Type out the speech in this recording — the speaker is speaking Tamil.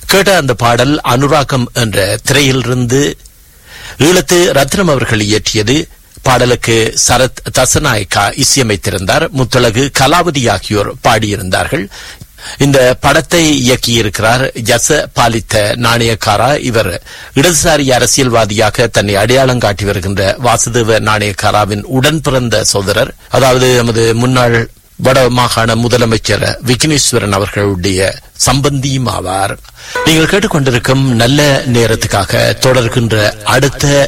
கேட்ட அந்த பாடல் அனுராகம் என்ற திரையிலிருந்து ஈழத்து ரத்னம் அவர்கள் இயற்றியது. பாடலுக்கு சரத் தசநாயக்கா இசையமைத்திருந்தார். முத்தழகு, கலாவதி ஆகியோர் பாடியிருந்தார்கள். இந்த படத்தை இயக்கியிருக்கிறார் ஜச பாலித்த நாணயக்காரா. இவர் இடதுசாரி அரசியல்வாதியாக தன்னை அடையாளம் காட்டி வருகின்ற வாசுதேவ நாணயக்காராவின் உடன் பிறந்த சகோதரர், அதாவது நமது முன்னாள் வட மாகாண முதலமைச்சர் விக்னேஸ்வரன் அவர்களுடைய சம்பந்தியும் ஆவார். நீங்கள் கேட்டுக்கொண்டிருக்கும் நல்ல நேரத்துக்காக தொடர்கின்ற அடுத்த